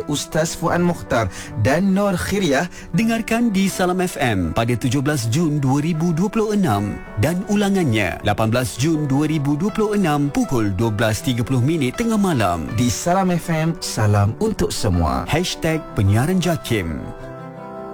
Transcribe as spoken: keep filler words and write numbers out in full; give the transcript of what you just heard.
Ustaz Fuan Mukhtar dan Nur Khiriah. Dengarkan di Salam F M pada tujuh belas Jun dua ribu dua puluh enam dan ulangannya lapan belas Jun dua ribu dua puluh enam pukul dua belas tiga puluh minit tengah malam Di Salam F M, salam untuk semua. Hashtag Penyiaran JAKIM.